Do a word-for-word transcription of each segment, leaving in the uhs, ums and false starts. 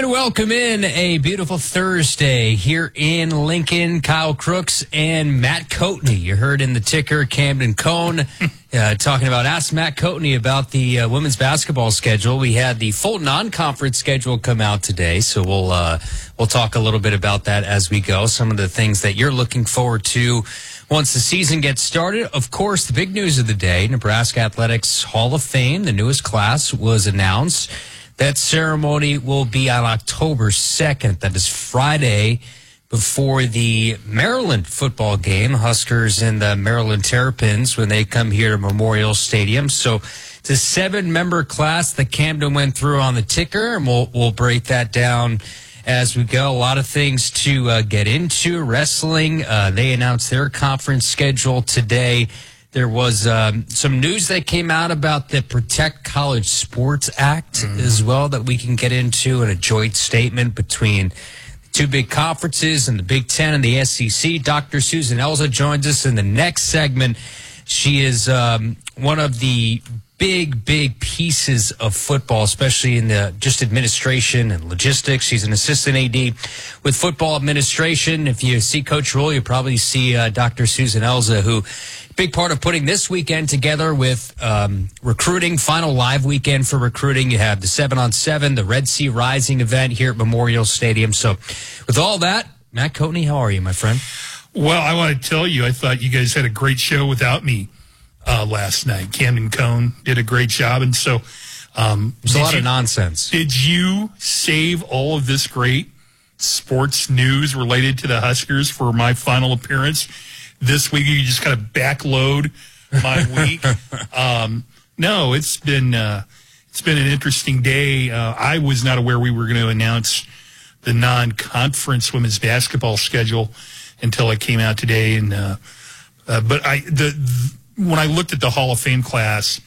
And welcome in a beautiful Thursday here in Lincoln. Kyle Crooks and Matt Coatney. You heard in the ticker, Camden Cone, uh, talking about, ask Matt Coatney about the uh, women's basketball schedule. We had the full non-conference schedule come out today, so we'll uh, we'll talk a little bit about that as we go. Some of the things that you're looking forward to once the season gets started. Of course, the big news of the day, Nebraska Athletics Hall of Fame, the newest class was announced. That ceremony will be on October second. That is Friday before the Maryland football game, Huskers and the Maryland Terrapins, when they come here to Memorial Stadium. So it's a seven-member class that Camden went through on the ticker, and we'll, we'll break that down as we go. A lot of things to uh, get into. Wrestling, uh, they announced their conference schedule today. There was um, some news that came out about the Protect College Sports Act mm-hmm. as well that we can get into, in a joint statement between the two big conferences and the Big Ten and the S E C. Doctor Susan Elza joins us in the next segment. She is um, one of the big, big pieces of football, especially in the just administration and logistics. She's an assistant A D with football administration. If you see Coach Rule, you probably see uh, Doctor Susan Elza, who big part of putting this weekend together with um, recruiting, final live weekend for recruiting. You have the seven on seven, the Red Sea Rising event here at Memorial Stadium. So with all that, Matt Coatney, how are you, my friend? Well, I want to tell you, I thought you guys had a great show without me uh, last night. Camden Cone did a great job. And so um, there's a lot you, of nonsense. Did you save all of this great sports news related to the Huskers for my final appearance this week? You just kind of backload my week. um, no, it's been uh, it's been an interesting day. Uh, I was not aware we were going to announce the non-conference women's basketball schedule until it came out today. And uh, uh, but I the, the when I looked at the Hall of Fame class,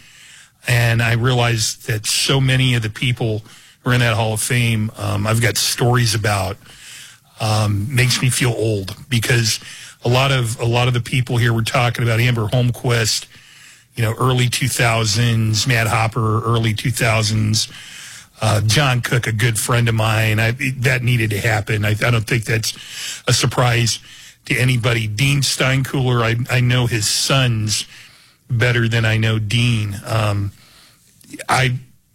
and I realized that so many of the people who are in that Hall of Fame, um, I've got stories about. Um, makes me feel old, because a lot of a lot of the people here we're talking about, Amber Holmquist, you know, early two thousands, Matt Hopper, early two thousands, uh, John Cook, a good friend of mine. I, that needed to happen. I, I don't think that's a surprise to anybody. Dean Steinkuhler, I, I know his sons better than I know Dean. Um, I.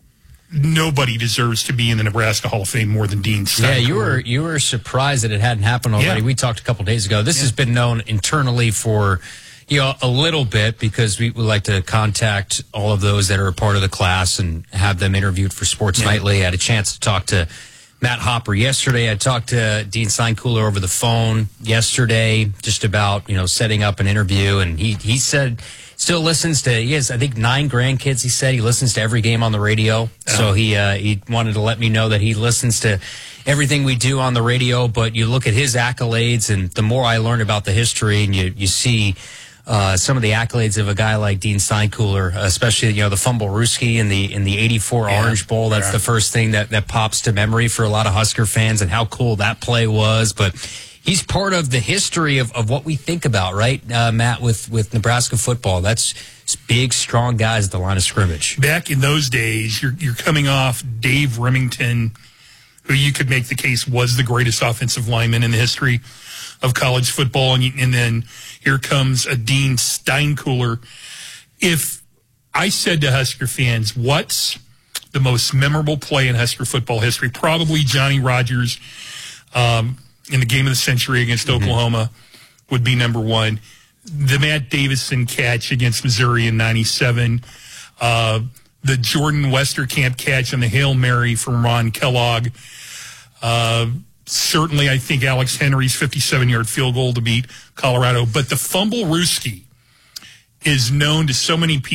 Nobody deserves to be in the Nebraska Hall of Fame more than Dean Steinkuhler. Yeah, you were you were surprised that it hadn't happened already. Yeah. We talked a couple days ago. This yeah. has been known internally for you know a little bit, because we would like to contact all of those that are a part of the class and have them interviewed for Sports yeah. Nightly. I had a chance to talk to Matt Hopper yesterday. I talked to Dean Steinkuhler over the phone yesterday, just about you know setting up an interview, and he he said. Still listens to, he has, I think, nine grandkids, he said. He listens to every game on the radio. Oh. So he uh, he wanted to let me know that he listens to everything we do on the radio. But you look at his accolades, and the more I learn about the history, and you, you see uh, some of the accolades of a guy like Dean Steinkuhler, especially, you know, the Fumblerooski in the in the eighty-four yeah. Orange Bowl. That's yeah. the first thing that, that pops to memory for a lot of Husker fans, and how cool that play was. But he's part of the history of, of what we think about, right, uh, Matt, with, with Nebraska football. That's big, strong guys at the line of scrimmage. Back in those days, you're, you're coming off Dave Remington, who you could make the case was the greatest offensive lineman in the history of college football, and, and then here comes a Dean Steinkuhler. If I said to Husker fans, what's the most memorable play in Husker football history? Probably Johnny Rodgers, um, in the game of the century against mm-hmm. Oklahoma would be number one. The Matt Davison catch against Missouri in ninety-seven. Uh, the Jordan Westerkamp catch on the Hail Mary from Ron Kellogg. Uh, certainly, I think Alex Henry's fifty-seven-yard field goal to beat Colorado. But the Fumblerooski is known to so many people.